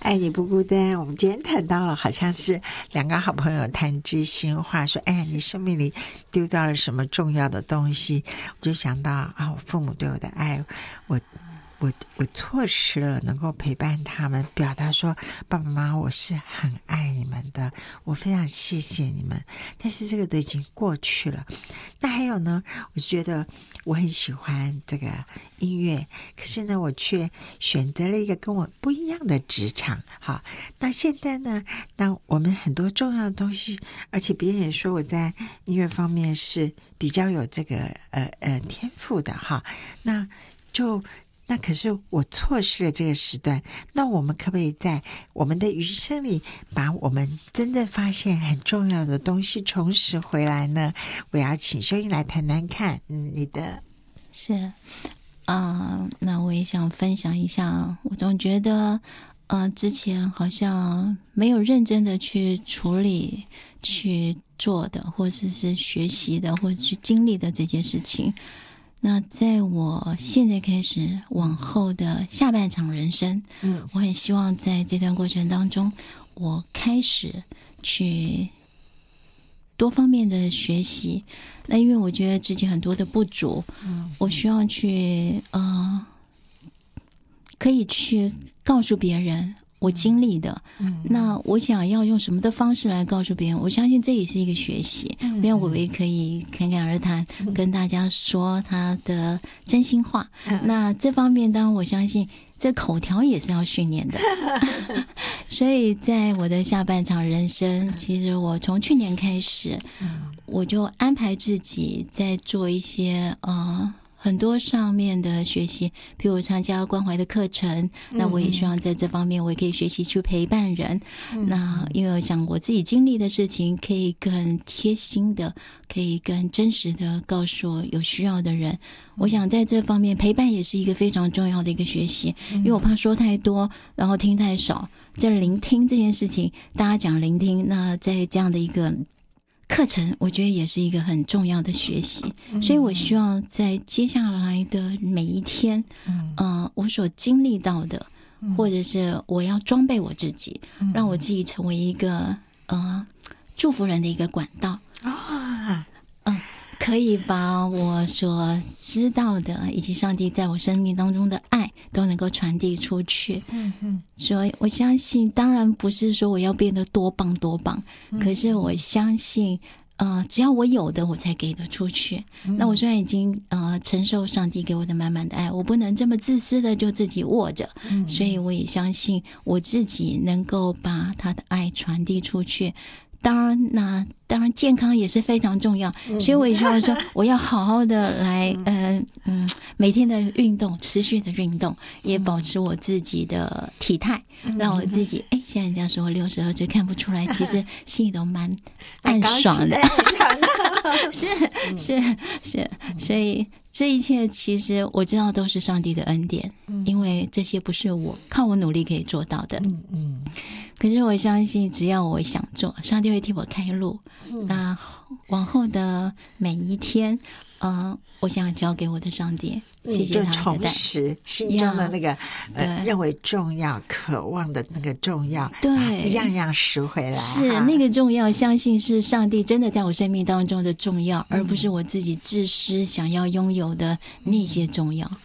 爱你不孤单。我们今天谈到了好像是两个好朋友谈知心话，说哎呀，你生命里丢掉了什么重要的东西。我就想到啊，我父母对我的爱，我错失了能够陪伴他们，表达说爸爸妈妈我是很爱你们的，我非常谢谢你们，但是这个都已经过去了。那还有呢，我觉得我很喜欢这个音乐，可是呢我却选择了一个跟我不一样的职场。好，那现在呢，那我们很多重要的东西，而且别人也说我在音乐方面是比较有这个天赋的哈，那可是我错失了这个时段，那我们可不可以在我们的余生里把我们真正发现很重要的东西重拾回来呢？我要请秀英来谈谈看。你的是那我也想分享一下，我总觉得之前好像没有认真的去处理去做的，或者是学习的，或者去经历的这件事情。那在我现在开始往后的下半场人生，我很希望在这段过程当中，我开始去多方面的学习。那因为我觉得自己很多的不足，我需要去可以去告诉别人我经历的，那我想要用什么的方式来告诉别人，我相信这也是一个学习。因为我也可以侃侃而谈，跟大家说他的真心话。那这方面当然我相信这口条也是要训练的。所以在我的下半场人生，其实我从去年开始，我就安排自己在做一些很多上面的学习，譬如参加关怀的课程，那我也希望在这方面我也可以学习去陪伴人。那因为我想我自己经历的事情可以更贴心的，可以更真实的告诉有需要的人。我想在这方面陪伴也是一个非常重要的一个学习，因为我怕说太多然后听太少。这聆听这件事情，大家讲聆听，那在这样的一个课程我觉得也是一个很重要的学习。所以我希望在接下来的每一天我所经历到的，或者是我要装备我自己，让我自己成为一个祝福人的一个管道可以把我所知道的以及上帝在我生命当中的爱都能够传递出去。所以我相信，当然不是说我要变得多棒多棒，可是我相信只要我有的我才给得出去。那我虽然已经承受上帝给我的满满的爱，我不能这么自私的就自己握着，所以我也相信我自己能够把他的爱传递出去。当然健康也是非常重要，所以我也希望说我要好好的来每天的运动，持续的运动，也保持我自己的体态，让我自己现在人家说我62岁看不出来，其实心里都蛮暗爽的。是，所以这一切其实我知道都是上帝的恩典，因为这些不是我靠我努力可以做到的。可是我相信只要我想做，上帝会替我开路。那往后的每一天我想交给我的上帝，谢谢他的带， 就重拾心中的那个认为重要渴望的那个重要， 对， 样样拾回来。 是那个重要，相信是上帝真的在我生命当中的重要，而不是我自己自私想要拥有的那些重要。